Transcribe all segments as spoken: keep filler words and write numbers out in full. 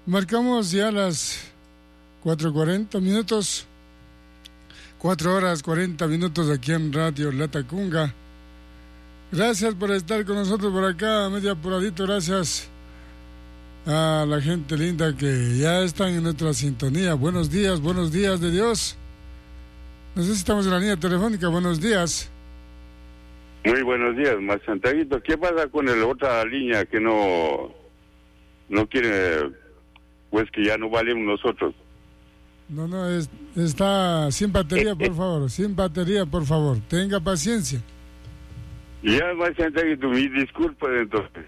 Marcamos ya las cuatro cuarenta minutos, cuatro horas cuarenta minutos aquí en Radio Latacunga. Gracias por estar con nosotros por acá, medio apuradito. Gracias a la gente linda que ya están en nuestra sintonía. Buenos días, buenos días de Dios. No sé si estamos en la línea telefónica. Buenos días. Muy buenos días, más Santiaguito. ¿Qué pasa con la otra línea que no, no quiere, pues que ya no valemos nosotros? No, no, es, está sin batería, por favor, sin batería, por favor. Tenga paciencia. Ya, más Santiaguito, mis disculpas entonces.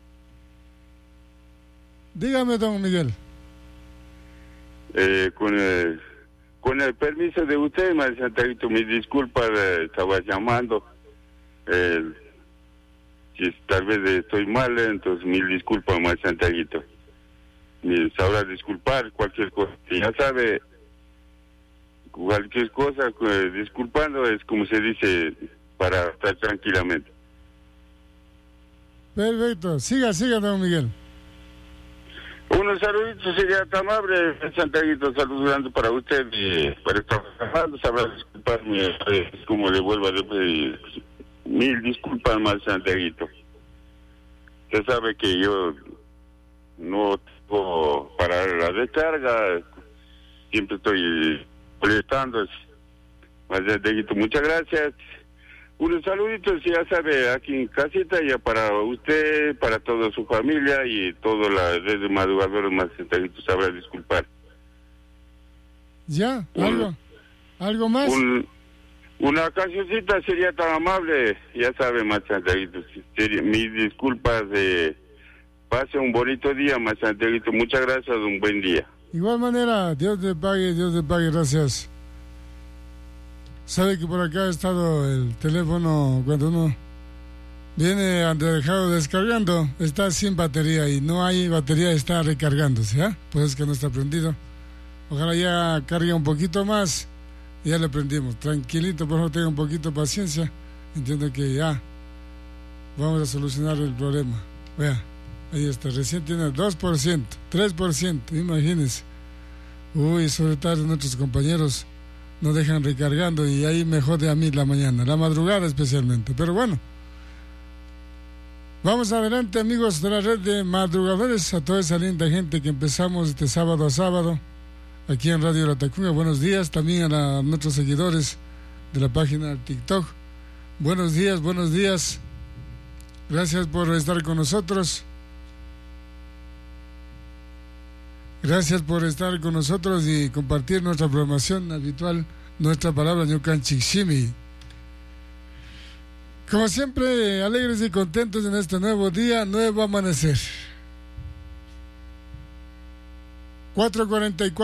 Dígame, don Miguel. Eh, con el, con el permiso de usted, más Santiaguito, mis disculpas, eh, estaba llamando. Eh, si tal vez estoy mal, entonces mil disculpas, más Santiaguito. Me sabrá disculpar cualquier cosa. Ya sabe, cualquier cosa, eh, disculpando es como se dice, para estar tranquilamente. Perfecto. Siga, siga, don Miguel. Unos saluditos sería tan amable, Santiaguito, saludos grandes para usted y para estar trabajando, sabrá disculparme, eh, como le vuelvo a decir, mil disculpas, más Santiaguito. Usted sabe que yo no tengo para la descarga, siempre estoy molestando, más Santiaguito, muchas gracias. Unos saluditos, ya sabe, aquí en casita, ya para usted, para toda su familia y toda la red de madrugadores, más Santiaguito, sabrá disculpar. ¿Ya? ¿Algo? Un, ¿Algo más? Un, una cancioncita sería tan amable, ya sabe, más Santiaguito, mis disculpas, eh, pase un bonito día, más Santiaguito, muchas gracias, un buen día. Igual manera, Dios te pague, Dios te pague, gracias. Sabe que por acá ha estado el teléfono, cuando uno viene dejado descargando, está sin batería y no hay batería, está recargándose, ¿ah? ¿eh? Pues es que no está prendido. Ojalá ya cargue un poquito más y ya le prendimos. Tranquilito, por favor, tenga un poquito de paciencia. Entiendo que ya vamos a solucionar el problema. Vea, ahí está, recién tiene dos por ciento, tres por ciento, imagínense. Uy, sobre todo nuestros compañeros nos dejan recargando y ahí me jode a mí la mañana, la madrugada especialmente. Pero bueno, vamos adelante, amigos de la red de madrugadores, a toda esa linda gente que empezamos este sábado a sábado aquí en Radio Latacunga. Buenos días también a, la, a nuestros seguidores de la página TikTok. Buenos días, buenos días. Gracias por estar con nosotros. Gracias por estar con nosotros y compartir nuestra programación habitual, nuestra palabra Ñucan Chiximi. Como siempre, alegres y contentos en este nuevo día, nuevo amanecer. cuatro cuarenta y cuatro